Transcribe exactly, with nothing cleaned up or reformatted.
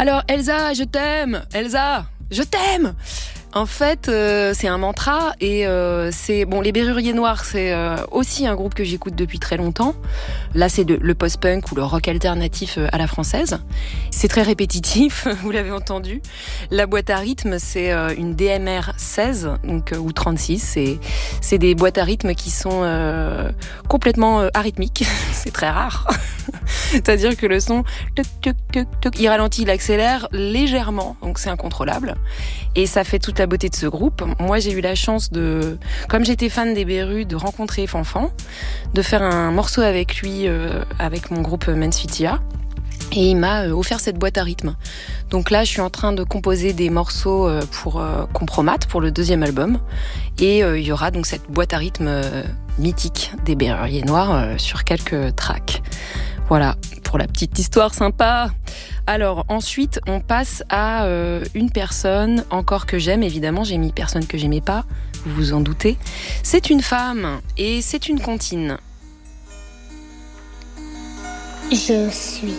Alors Elsa, je t'aime, Elsa, je t'aime. En fait, euh, c'est un mantra et euh, c'est bon. Les Berruriers Noirs, c'est euh, aussi un groupe que j'écoute depuis très longtemps. Là, c'est de, le post-punk ou le rock alternatif à la française. C'est très répétitif, vous l'avez entendu. La boîte à rythme, c'est euh, une D M R seize donc, euh, ou trente-six. C'est, c'est des boîtes à rythme qui sont euh, complètement euh, arythmiques. C'est très rare. C'est-à-dire que le son, tuc, tuc, tuc, tuc, il ralentit, il accélère légèrement, donc c'est incontrôlable. Et ça fait toute la beauté de ce groupe. Moi, j'ai eu la chance de, comme j'étais fan des Berus, de rencontrer Fanfan, de faire un morceau avec lui, euh, avec mon groupe Mensfitia. Et il m'a offert cette boîte à rythme. Donc là, je suis en train de composer des morceaux pour euh, Compromat, pour le deuxième album. Et euh, il y aura donc cette boîte à rythme euh, mythique des Berruriers Noirs euh, sur quelques tracks. Voilà, pour la petite histoire sympa. Alors ensuite, on passe à euh, une personne encore que j'aime. Évidemment, j'ai mis personne que j'aimais pas, vous vous en doutez. C'est une femme et c'est une comptine. Je suis